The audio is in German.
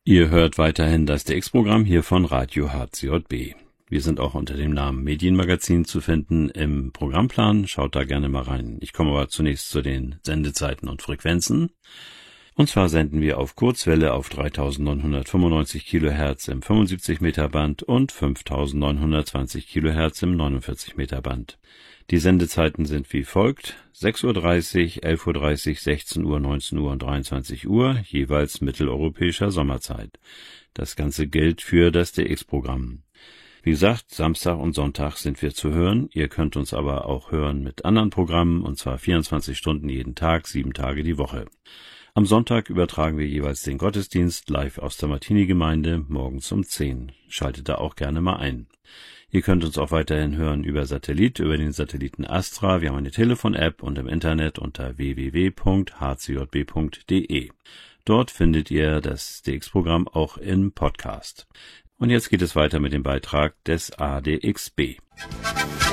Ihr hört weiterhin das DX-Programm hier von Radio HCJB. Wir sind auch unter dem Namen Medienmagazin zu finden im Programmplan. Schaut da gerne mal rein. Ich komme aber zunächst zu den Sendezeiten und Frequenzen. Und zwar senden wir auf Kurzwelle auf 3995 kHz im 75 Meter Band und 5920 kHz im 49 Meter Band. Die Sendezeiten sind wie folgt: 6:30 Uhr, 11:30 Uhr, 16 Uhr, 19 Uhr und 23 Uhr, jeweils mitteleuropäischer Sommerzeit. Das Ganze gilt für das DX-Programm. Wie gesagt, Samstag und Sonntag sind wir zu hören. Ihr könnt uns aber auch hören mit anderen Programmen, und zwar 24 Stunden jeden Tag, 7 Tage die Woche. Am Sonntag übertragen wir jeweils den Gottesdienst live aus der Martini-Gemeinde morgens um 10. Schaltet da auch gerne mal ein. Ihr könnt uns auch weiterhin hören über Satellit, über den Satelliten Astra. Wir haben eine Telefon-App und im Internet unter www.hcjb.de. Dort findet ihr das DX-Programm auch im Podcast. Und jetzt geht es weiter mit dem Beitrag des ADXB.